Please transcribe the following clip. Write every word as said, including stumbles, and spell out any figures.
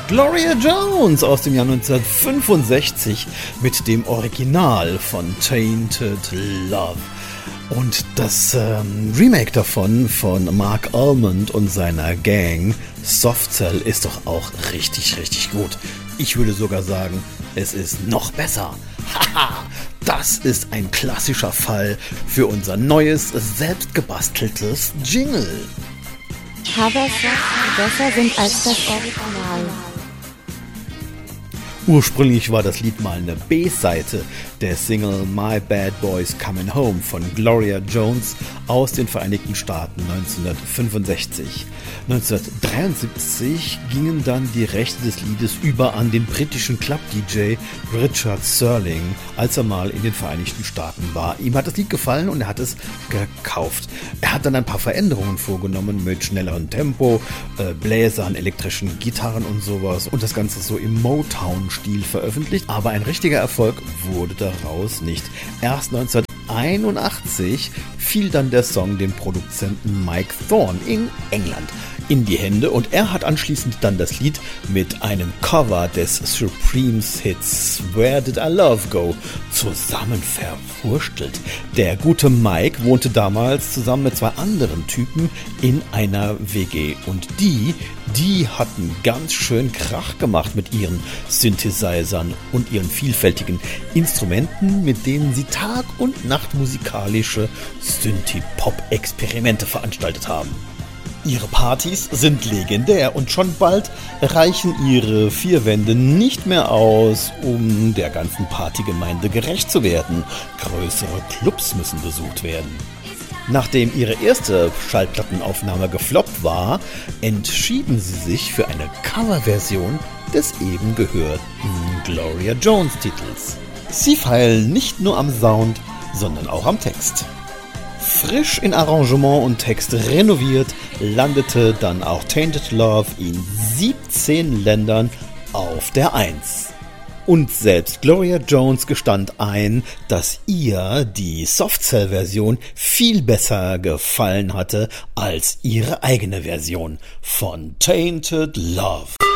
Gloria Jones aus dem Jahr neunzehnhundertfünfundsechzig mit dem Original von Tainted Love. Und das ähm, Remake davon von Mark Almond und seiner Gang, Soft Cell, ist doch auch richtig, richtig gut. Ich würde sogar sagen, es ist noch besser. Haha, das ist ein klassischer Fall für unser neues, selbstgebasteltes Jingle. Cover-Songs, die besser sind als das Original. Ursprünglich war das Lied mal eine B-Seite der Single My Bad Boys Coming Home von Gloria Jones aus den Vereinigten Staaten neunzehnhundertfünfundsechzig. neunzehnhundertdreiundsiebzig gingen dann die Rechte des Liedes über an den britischen Club-D J Richard Serling, als er mal in den Vereinigten Staaten war. Ihm hat das Lied gefallen und er hat es gekauft. Er hat dann ein paar Veränderungen vorgenommen mit schnellerem Tempo, äh, Bläsern, elektrischen Gitarren und sowas und das Ganze so im Motown-Stil veröffentlicht, aber ein richtiger Erfolg wurde daraus nicht. Erst neunzehnhunderteinundachtzig fiel dann der Song dem Produzenten Mike Thorne in England in die Hände und er hat anschließend dann das Lied mit einem Cover des Supremes Hits Where Did I Love Go zusammen verwurstelt. Der gute Mike wohnte damals zusammen mit zwei anderen Typen in einer W G und die, die hatten ganz schön Krach gemacht mit ihren Synthesizern und ihren vielfältigen Instrumenten, mit denen sie Tag und Nacht musikalische Synthie-Pop-Experimente veranstaltet haben. Ihre Partys sind legendär und schon bald reichen ihre vier Wände nicht mehr aus, um der ganzen Partygemeinde gerecht zu werden. Größere Clubs müssen besucht werden. Nachdem ihre erste Schallplattenaufnahme gefloppt war, entschieden sie sich für eine Coverversion des eben gehörten Gloria Jones Titels. Sie feilen nicht nur am Sound, sondern auch am Text. Frisch in Arrangement und Text renoviert, landete dann auch Tainted Love in siebzehn Ländern auf der Eins. Und selbst Gloria Jones gestand ein, dass ihr die Soft-Cell-Version viel besser gefallen hatte als ihre eigene Version von Tainted Love.